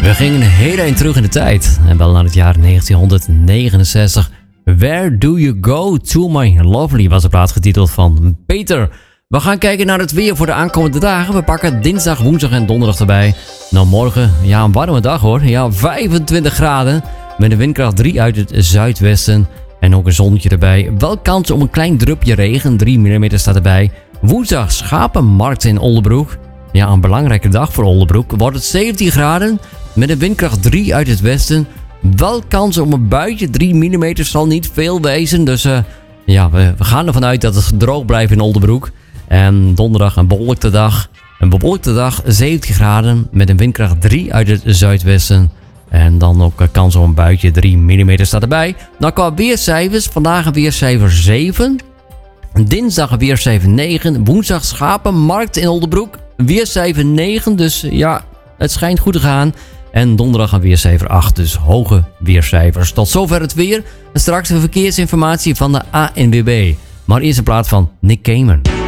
We gingen een hele eind terug in de tijd. En wel naar het jaar 1969. Where Do You Go To My Lovely was de plaat getiteld van Peter. We gaan kijken naar het weer voor de aankomende dagen. We pakken dinsdag, woensdag en donderdag erbij. Nou, morgen, ja, een warme dag hoor. Ja, 25 graden. Met een windkracht 3 uit het zuidwesten. En ook een zonnetje erbij. Wel kans op een klein drupje regen. 3 mm staat erbij. Woensdag, schapenmarkt in Oldebroek. Ja, een belangrijke dag voor Oldebroek. Wordt het 17 graden. Met een windkracht 3 uit het westen. Wel kans op een buitje. 3 mm zal niet veel wezen. Dus ja, we gaan ervan uit dat het droog blijft in Oldebroek. En donderdag een bewolkte dag. Een bewolkte dag, 17 graden. Met een windkracht 3 uit het zuidwesten. En dan ook kans op een buitje. 3 mm staat erbij. Nou, qua weercijfers. Vandaag een weercijfer 7. Dinsdag een weercijfer 9. Woensdag schapenmarkt in Oldebroek. Weercijfer 9. Dus ja, het schijnt goed te gaan. En donderdag een weercijfer 8. Dus hoge weercijfers. Tot zover het weer. En straks de verkeersinformatie van de ANWB. Maar eerst een plaat van Nick Kamen.